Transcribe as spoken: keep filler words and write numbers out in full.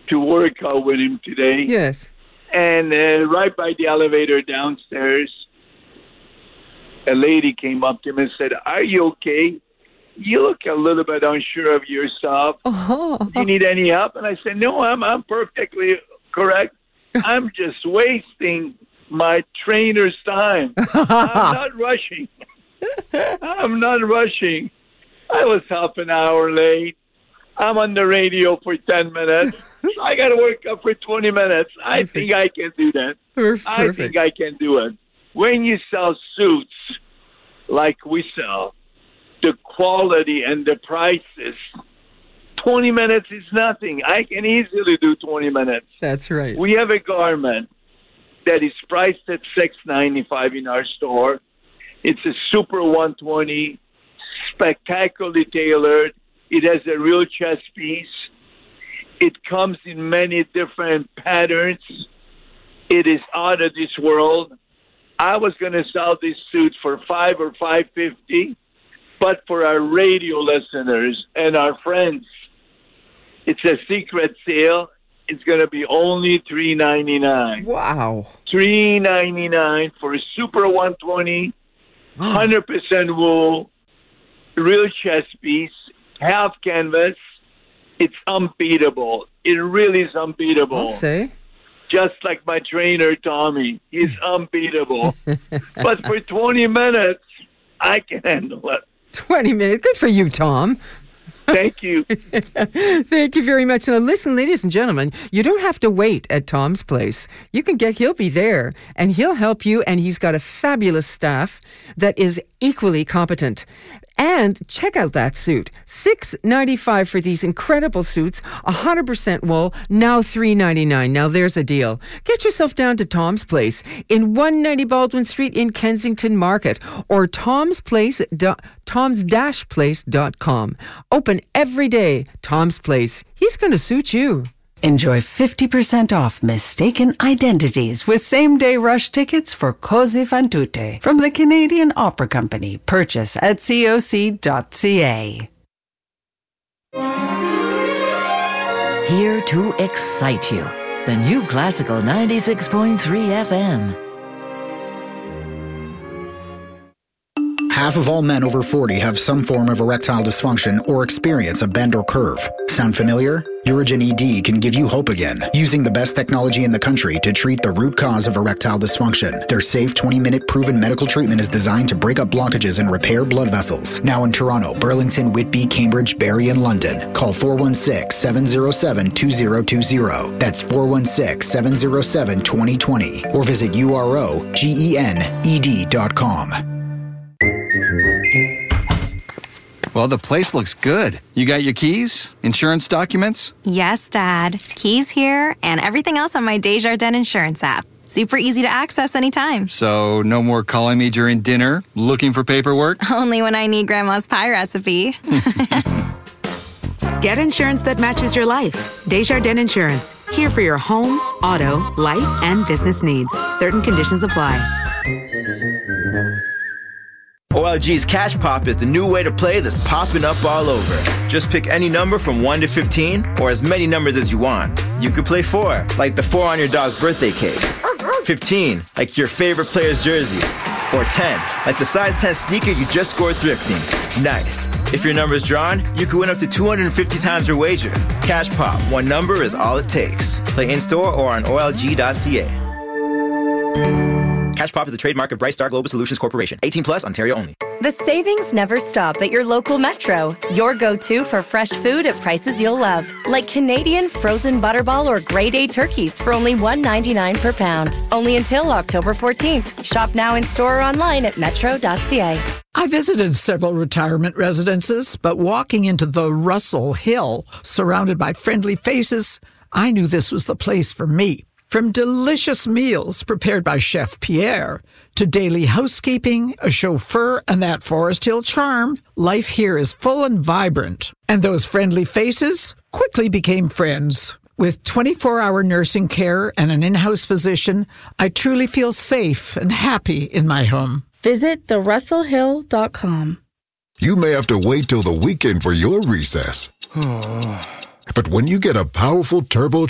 to work out with him today. Yes. And uh, right by the elevator downstairs, a lady came up to him and said, "Are you okay? You look a little bit unsure of yourself. Oh. Do you need any help?" And I said, "No, I'm I'm perfectly correct. I'm just wasting my trainer's time. I'm not rushing. I'm not rushing. I was half an hour late. I'm on the radio for ten minutes. I got to work up for twenty minutes. I Perfect. think I can do that. Perfect. I think I can do it." When you sell suits like we sell, the quality and the prices, twenty minutes is nothing. I can easily do twenty minutes. That's right. We have a garment that is priced at six ninety-five in our store. It's a Super one twenty, spectacularly tailored. It has a real chest piece. It comes in many different patterns. It is out of this world. I was going to sell this suit for five or five fifty, but for our radio listeners and our friends, it's a secret sale. It's going to be only three ninety-nine. Wow. three ninety-nine for a Super one twenty, one hundred percent wool, real chest piece, half canvas. It's unbeatable. It really is unbeatable. I'll say. Just like my trainer, Tommy. He's unbeatable. But for twenty minutes, I can handle it. twenty minutes. Good for you, Tom. Thank you. Thank you very much. Now, listen, ladies and gentlemen, you don't have to wait at Tom's place. You can get, he'll be there, and he'll help you, and he's got a fabulous staff that is equally competent. And check out that suit. six ninety-five for these incredible suits, one hundred percent wool, now three ninety-nine. Now there's a deal. Get yourself down to Tom's Place in one ninety Baldwin Street in Kensington Market or tom's place toms dash place dot com. Open every day. Tom's Place. He's going to suit you. Enjoy fifty percent off mistaken identities with same-day rush tickets for Così fan tutte from the Canadian Opera Company. Purchase at C O C dot C A. Here to excite you. The new Classical ninety-six point three F M. Half of all men over forty have some form of erectile dysfunction or experience a bend or curve. Sound familiar? Urigen E D can give you hope again, using the best technology in the country to treat the root cause of erectile dysfunction. Their safe twenty-minute proven medical treatment is designed to break up blockages and repair blood vessels. Now in Toronto, Burlington, Whitby, Cambridge, Barrie, and London. Call four one six, seven zero seven, two zero two zero. That's four one six, seven zero seven, two zero two zero. Or visit U R O G E N E D dot com. Well, the place looks good. You got your keys? Insurance documents? Yes, Dad. Keys here and everything else on my Desjardins Insurance app. Super easy to access anytime. So, no more calling me during dinner, looking for paperwork? Only when I need Grandma's pie recipe. Get insurance that matches your life. Desjardins Insurance. Here for your home, auto, life, and business needs. Certain conditions apply. O L G's Cash Pop is the new way to play that's popping up all over. Just pick any number from one to fifteen, or as many numbers as you want. You could play four, like the four on your dog's birthday cake. fifteen, like your favorite player's jersey. Or ten, like the size ten sneaker you just scored thrifting. Nice. If your number's drawn, you could win up to two hundred fifty times your wager. Cash Pop, one number is all it takes. Play in-store or on O L G dot C A. Cash Pop is a trademark of Bright Star Global Solutions Corporation. eighteen plus, Ontario only. The savings never stop at your local Metro. Your go-to for fresh food at prices you'll love. Like Canadian frozen butterball or grade A turkeys for only one ninety-nine per pound. Only until October fourteenth. Shop now in store or online at metro dot c a. I visited several retirement residences, but walking into the Russell Hill, surrounded by friendly faces, I knew this was the place for me. From delicious meals prepared by Chef Pierre to daily housekeeping, a chauffeur, and that Forest Hill charm, life here is full and vibrant. And those friendly faces quickly became friends. With twenty-four hour nursing care and an in-house physician, I truly feel safe and happy in my home. Visit the russell hill dot com. You may have to wait till the weekend for your recess. But when you get a powerful turbo